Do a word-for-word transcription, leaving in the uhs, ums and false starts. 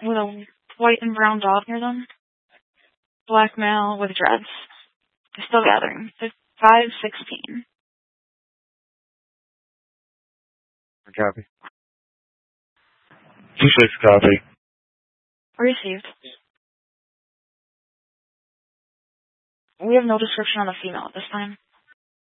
with a white and brown dog near them. Black male with dreads. They're still gathering. five sixteen. Copy. two six copy. Received. We have no description on the female at this time.